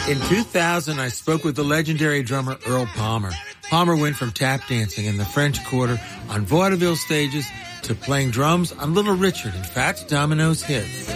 In 2000, I spoke with the legendary drummer Earl Palmer. Palmer went from tap dancing in the French Quarter on vaudeville stages to playing drums on Little Richard and Fats Domino's hits.